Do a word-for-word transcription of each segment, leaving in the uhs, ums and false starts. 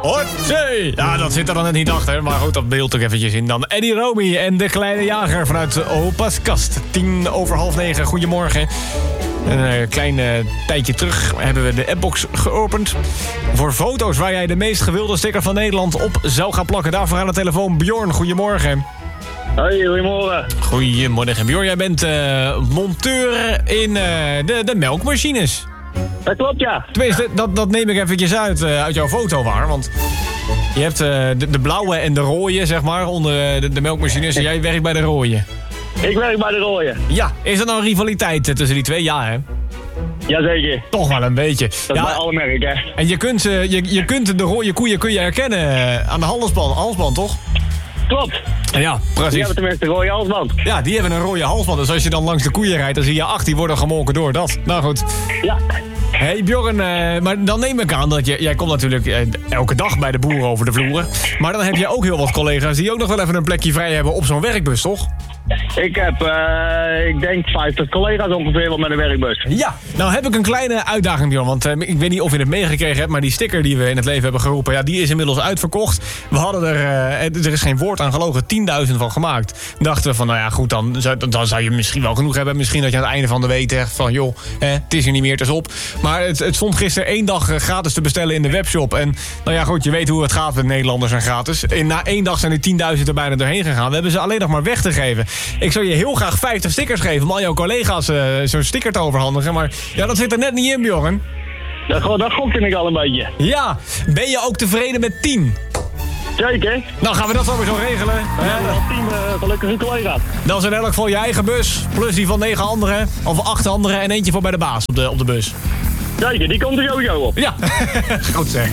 Hotzee! Ja, dat zit er dan net niet achter. Maar goed, dat beeld ook eventjes in dan. Eddie Romy en de Kleine Jager vanuit Opa's Kast. Tien over half negen. Goedemorgen. Een uh, klein uh, tijdje terug hebben we de appbox geopend. Voor foto's waar jij de meest gewilde sticker van Nederland op zou gaan plakken. Daarvoor aan de telefoon Bjorn. Goedemorgen. Hoi, goedemorgen. Goedemorgen. Bjorn, jij bent uh, monteur in uh, de, de melkmachines. Dat klopt, ja. Tenminste, dat, dat neem ik eventjes uit, uh, uit jouw foto waar. Want je hebt uh, de, de blauwe en de rode, zeg maar, onder de, de melkmachines. En jij werkt bij de rode. Ik werk bij de rode. Ja, is er nou een rivaliteit tussen die twee? Ja, hè? Jazeker. Toch wel een beetje. Dat ja, is bij alle merken, hè. En je kunt, uh, je, je kunt de rode koeien kun je herkennen uh, aan de halsband, halsband, toch? Klopt. Ja, precies. Die hebben tenminste een rode halsband. Ja, die hebben een rode halsband. Dus als je dan langs de koeien rijdt, dan zie je, ach, die worden gemolken door dat. Nou goed. Ja. Hé hey Bjorn, uh, maar dan neem ik aan dat je... Jij komt natuurlijk uh, elke dag bij de boeren over de vloeren. Maar dan heb je ook heel wat collega's die ook nog wel even een plekje vrij hebben op zo'n werkbus, toch? Ik heb, uh, ik denk vijftig collega's ongeveer wel met een werkbus. Ja. Nou heb ik een kleine uitdaging, Bjorn. Want uh, ik weet niet of je het meegekregen hebt, maar die sticker die we in het leven hebben geroepen, ja, die is inmiddels uitverkocht. We hadden er, uh, er is geen woord aan gelogen, tienduizend van gemaakt. Dachten we van, nou ja, goed, dan zou, dan zou je misschien wel genoeg hebben. Misschien dat je aan het einde van de week zegt van, joh, eh, het is er niet meer, het is op. Maar het, het stond gisteren één dag gratis te bestellen in de webshop. En nou ja, goed, je weet hoe het gaat met Nederlanders en gratis. En na één dag zijn er tienduizend er bijna doorheen gegaan. We hebben ze alleen nog maar weg te geven. Ik zou je heel graag vijftig stickers geven om al jouw collega's uh, zo'n sticker te overhandigen. Maar ja, dat zit er net niet in, Bjorn. Dat, dat gokte ik al een beetje. Ja, ben je ook tevreden met tien? Zeker. Nou, gaan we dat sowieso regelen. Ja, wel tien uh, gelukkige collega's. Dat is in elk geval je eigen bus. Plus die van negen anderen. Of acht anderen. En eentje voor bij de baas op de, op de bus. Zeker, die komt er sowieso op. Ja, goed zeg.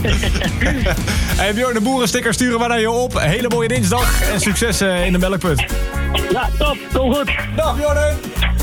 Hey Bjorn, de boerensticker sturen we naar je op. Hele mooie dinsdag en succes uh, in de melkput. Ja, top. Kom goed. Dag Bjorn.